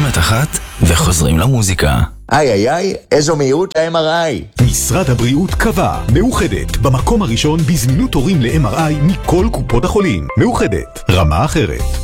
צומת אחת וחוזרים למוזיקה. איי, איזו מהירות ל-MRI. משרד הבריאות קבע, מאוחדת, במקום הראשון בזמינות תורים ל-MRI מכל קופות החולים. מאוחדת, רמה אחרת.